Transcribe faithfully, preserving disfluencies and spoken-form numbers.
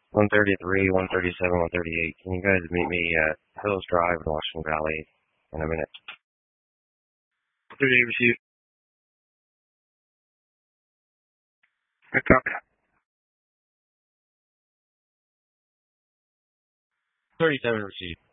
one thirty-three, one thirty-seven, one thirty-eight. Can you guys meet me at Hills Drive in Washington Valley in a minute? thirty-eight received. Pick up. thirty-seven received.